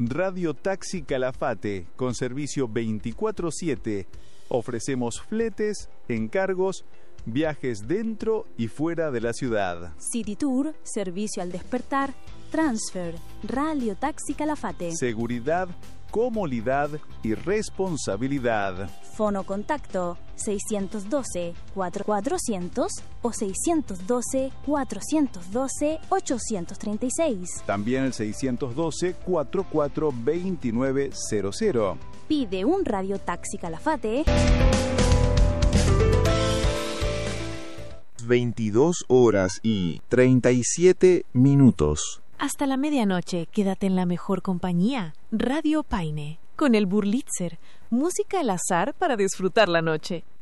Radio Taxi Calafate, con servicio 24/7. Ofrecemos fletes, encargos, viajes dentro y fuera de la ciudad. City Tour, servicio al despertar, transfer, Radio Taxi Calafate. Seguridad, comodidad y responsabilidad. Fono contacto 612-4400 o 612-412-836. También el 612-442900. Pide un Radio Taxi Calafate. 22 horas y 37 minutos. Hasta la medianoche, quédate en la mejor compañía. Radio Paine, con el Burlitzer, música al azar para disfrutar la noche.